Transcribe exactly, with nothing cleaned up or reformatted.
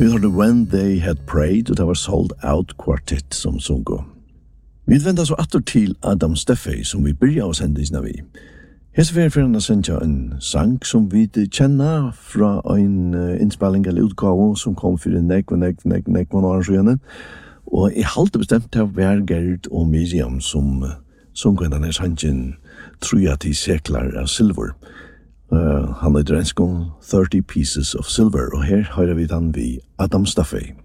Vi hørte When They Had Prayed, og det var Sold Out Quartet som sungo. Vi vender så atter til Adam Steffey, som vi byrja å sende isna vi. Hese fyrir fyrir han sendja en sang som vi kjenner fra en innspilling eller utgave som kom fyrir nek, nek, nek, nek, nek, nek, og jeg halte bestemt til å være Gerd og Miriam som sungo denne sangen Truja til seklar av silver. Uh, han er drenskong thirty Pieces of Silver, og her hører vi den vi Adam Steffey.